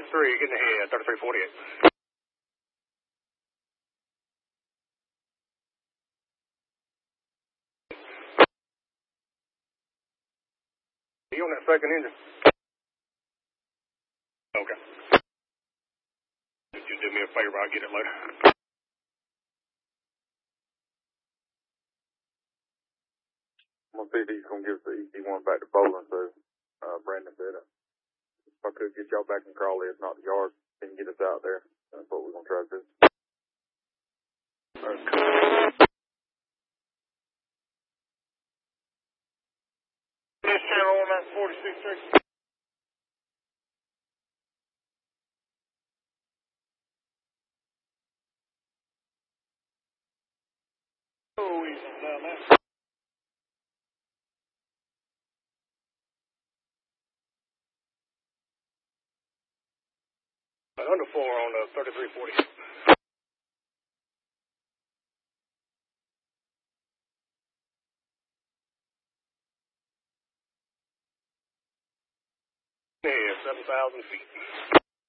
263, getting ahead, 3348. You on that second engine? Okay. Just do me a favor, I'll get it later. I'm going to see if he's going to give us the EC1 back to Bowling, so Brandon said if I could get y'all back in Crawley, if not the yard, he can get us out there. That's what we're going to try to do. This channel on that 46. Oh, he's down there. Under 4 on 3340. Yeah, 7,000 feet.